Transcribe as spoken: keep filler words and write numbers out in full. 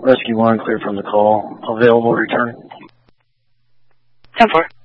Rescue one, clear from the call. Available return. ten four.